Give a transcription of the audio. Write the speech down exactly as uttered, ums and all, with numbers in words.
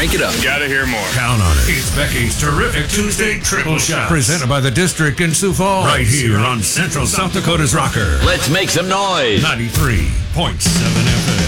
crank it up. Gotta hear more. Count on it. It's Becky's Terrific Tuesday Triple Shot. Presented by the District in Sioux Falls. Right here on Central South Dakota's Rocker. Let's make some noise. ninety-three point seven F M.